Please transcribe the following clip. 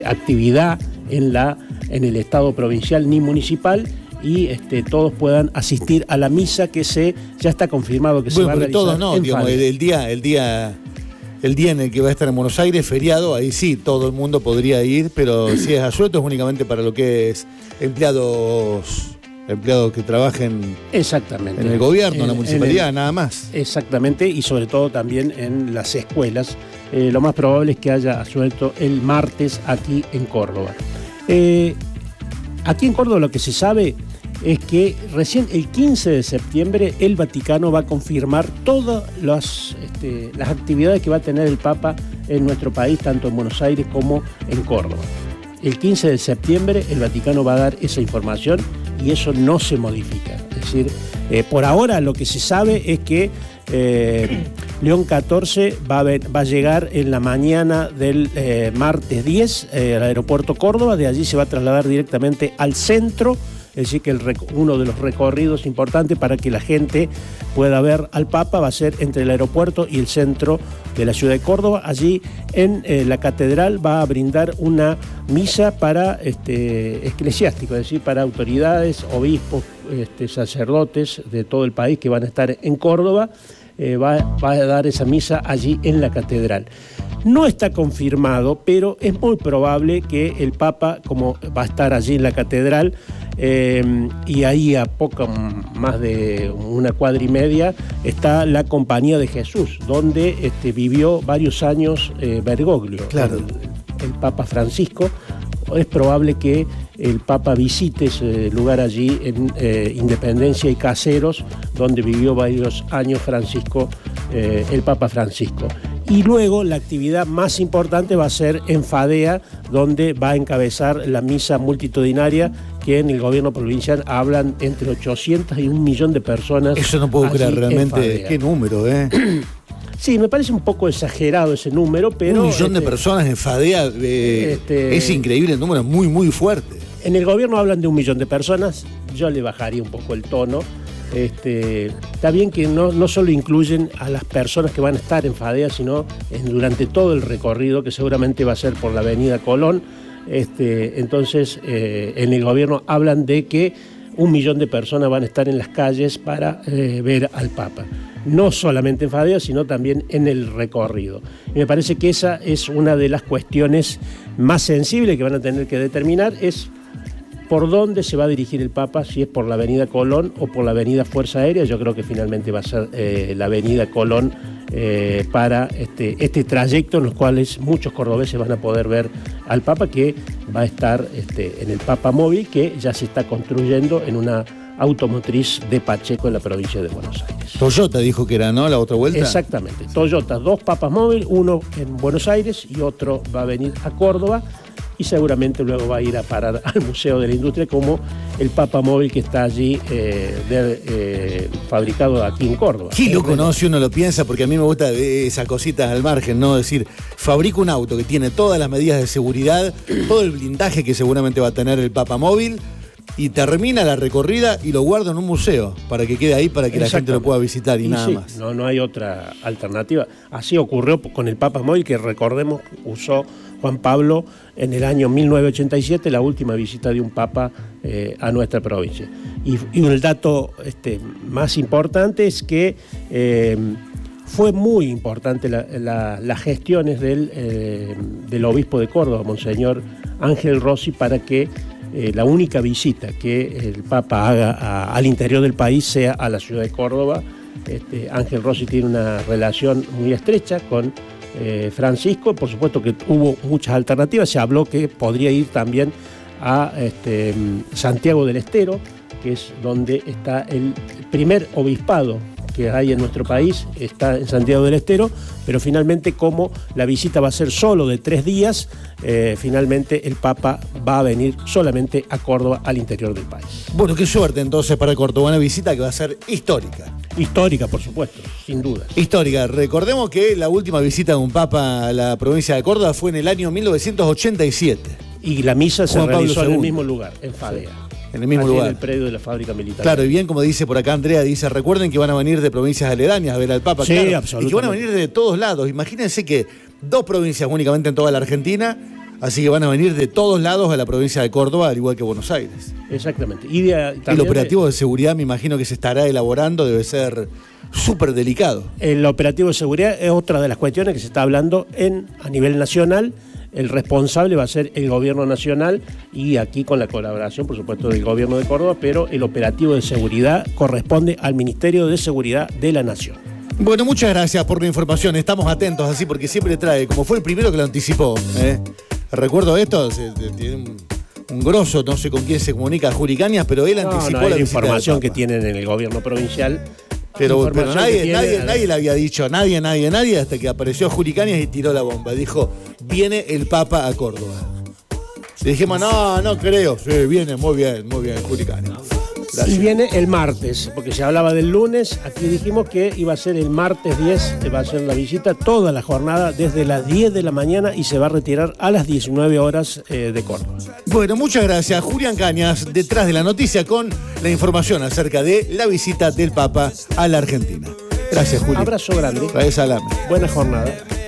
actividad en el Estado provincial ni municipal, y todos puedan asistir a la misa que ya está confirmado que se va a realizar. Todos no, digamos, el día en el que va a estar en Buenos Aires, feriado, ahí sí, todo el mundo podría ir, pero si es asueto es únicamente para lo que es empleados que trabajen exactamente en el gobierno, en la municipalidad, nada más. Exactamente, y sobre todo también en las escuelas. Lo más probable es que haya asuelto el martes aquí en Córdoba. Aquí en Córdoba lo que se sabe es que recién el 15 de septiembre el Vaticano va a confirmar todas las actividades que va a tener el Papa en nuestro país, tanto en Buenos Aires como en Córdoba. El 15 de septiembre el Vaticano va a dar esa información y eso no se modifica. Es decir, por ahora lo que se sabe es que León XIV va a llegar en la mañana del martes 10 al aeropuerto Córdoba. De allí se va a trasladar directamente al centro. Es decir, que uno de los recorridos importantes para que la gente pueda ver al Papa va a ser entre el aeropuerto y el centro de la ciudad de Córdoba. Allí en la catedral va a brindar una misa para eclesiásticos, es decir, para autoridades, obispos, sacerdotes de todo el país que van a estar en Córdoba. Va a dar esa misa allí en la catedral. No está confirmado, pero es muy probable que el Papa, como va a estar allí en la catedral, y ahí a poco más de una cuadra y media está la Compañía de Jesús, donde vivió varios años Bergoglio, claro. el Papa Francisco. Es probable que el Papa visite ese lugar allí en Independencia y Caseros, donde vivió varios años el Papa Francisco. Y luego la actividad más importante va a ser en Fadea, donde va a encabezar la misa multitudinaria, que en el gobierno provincial hablan entre 800 y 1 millón de personas. Eso no puedo creer realmente. Qué número, Sí, me parece un poco exagerado ese número, pero... 1 millón de personas en Fadea, es increíble el número, muy, muy fuerte. En el gobierno hablan de 1 millón de personas, yo le bajaría un poco el tono. Está bien que no solo incluyen a las personas que van a estar en Fadea, sino durante todo el recorrido, que seguramente va a ser por la avenida Colón. Entonces, en el gobierno hablan de que 1 millón de personas van a estar en las calles para ver al Papa. No solamente en Fadea, sino también en el recorrido. Y me parece que esa es una de las cuestiones más sensibles que van a tener que determinar, es por dónde se va a dirigir el Papa, si es por la avenida Colón o por la avenida Fuerza Aérea. Yo creo que finalmente va a ser la avenida Colón para este trayecto en los cuales muchos cordobeses van a poder ver al Papa, que va a estar en el Papa Móvil, que ya se está construyendo en una automotriz de Pacheco en la provincia de Buenos Aires. Toyota dijo que era, ¿no?, la otra vuelta. Exactamente, Toyota, 2 Papas Móvil, uno en Buenos Aires y otro va a venir a Córdoba, y seguramente luego va a ir a parar al Museo de la Industria, como el Papa Móvil que está allí fabricado aquí en Córdoba. Qué loco, ¿no? Si uno lo piensa, porque a mí me gusta esa cosita al margen, ¿no? Decir, fabrico un auto que tiene todas las medidas de seguridad, todo el blindaje que seguramente va a tener el Papa Móvil, y termina la recorrida y lo guarda en un museo para que quede ahí, para que la gente lo pueda visitar y nada más. No hay otra alternativa. Así ocurrió con el Papa Móvil, que recordemos usó Juan Pablo en el año 1987, la última visita de un papa a nuestra provincia. Y el dato más importante es que fue muy importante las gestiones del obispo de Córdoba, Monseñor Ángel Rossi, para que la única visita que el Papa haga al interior del país sea a la ciudad de Córdoba. Ángel Rossi tiene una relación muy estrecha con Francisco. Por supuesto que hubo muchas alternativas. Se habló que podría ir también a Santiago del Estero, que es donde está el primer obispado que hay en nuestro país, está en Santiago del Estero, pero finalmente, como la visita va a ser solo de 3 días, finalmente el Papa va a venir solamente a Córdoba, al interior del país. Bueno, qué suerte entonces para Córdoba, una visita que va a ser histórica. Histórica, por supuesto, sin duda. Histórica. Recordemos que la última visita de un Papa a la provincia de Córdoba fue en el año 1987. Y la misa se realizó en el mismo lugar, en Fadea. Sí. En el mismo lugar. En el predio de la fábrica militar. Claro, y bien, como dice por acá Andrea, dice, recuerden que van a venir de provincias aledañas a ver al Papa. Sí, claro, absolutamente. y que van a venir de todos lados. Imagínense que 2 provincias únicamente en toda la Argentina Así que van a venir de todos lados a la provincia de Córdoba, al igual que Buenos Aires. Exactamente. El operativo de seguridad me imagino que se estará elaborando, debe ser súper delicado. El operativo de seguridad es otra de las cuestiones que se está hablando a nivel nacional. El responsable va a ser el gobierno nacional y aquí con la colaboración, por supuesto, del gobierno de Córdoba, pero el operativo de seguridad corresponde al Ministerio de Seguridad de la Nación. Bueno, muchas gracias por la información. Estamos atentos así porque siempre trae, como fue el primero que lo anticipó. Recuerdo esto, tiene un grosso, no sé con quién se comunica, Juli Cañas, pero él anticipó la información que tienen en el gobierno provincial. Pero nadie le había dicho, nadie, hasta que apareció Juli Cañas y tiró la bomba. Dijo, viene el Papa a Córdoba. Le dijimos, no creo. Sí, viene, muy bien, Juli Cañas. Gracias. Y viene el martes, porque se hablaba del lunes, aquí dijimos que iba a ser el martes 10, va a ser la visita toda la jornada desde las 10 de la mañana y se va a retirar a las 19 horas de Córdoba. Bueno, muchas gracias. Julián Cañas, detrás de la noticia con la información acerca de la visita del Papa a la Argentina. Gracias, Juli. Abrazo grande. Trae salame. Buena jornada.